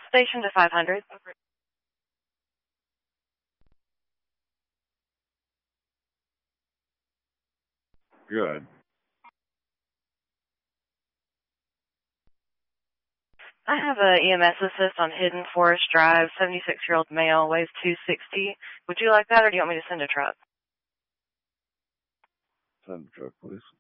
Station to 500. Good. I have a EMS assist on Hidden Forest Drive, 76-year-old male, weighs 260. Would you like that, or do you want me to send a truck? Send the truck, please.